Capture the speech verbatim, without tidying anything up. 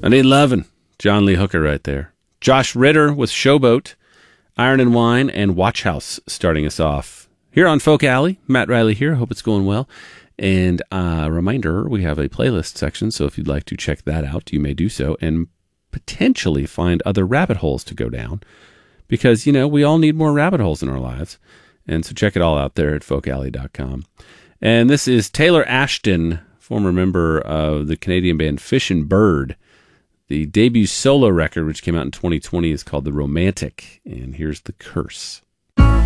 I need lovin'. John Lee Hooker right there. Josh Ritter with Showboat, Iron and Wine, and Watch House starting us off. Here on Folk Alley, Matt Riley here. Hope it's going well. And a uh, reminder, we have a playlist section, so if you'd like to check that out, you may do so and potentially find other rabbit holes to go down because, you know, we all need more rabbit holes in our lives. And so check it all out there at folk alley dot com. And this is Taylor Ashton, former member of the Canadian band Fish and Bird. The debut solo record, which came out in twenty twenty, is called The Romantic. And here's The Curse.